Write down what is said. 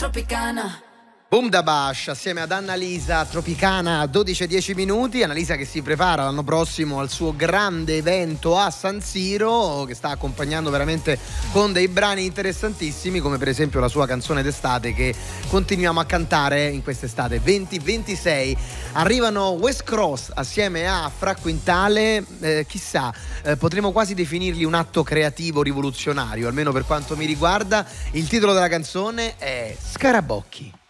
Tropicana. Boom da Bash assieme ad Annalisa, Tropicana, 12:10. Annalisa che si prepara l'anno prossimo al suo grande evento a San Siro, che sta accompagnando veramente con dei brani interessantissimi, come per esempio la sua canzone d'estate che continuiamo a cantare in quest'estate. 2026 arrivano West Cross assieme a Fra Quintale, chissà, potremmo quasi definirli un atto creativo rivoluzionario, almeno per quanto mi riguarda. Il titolo della canzone è Scarabocchi.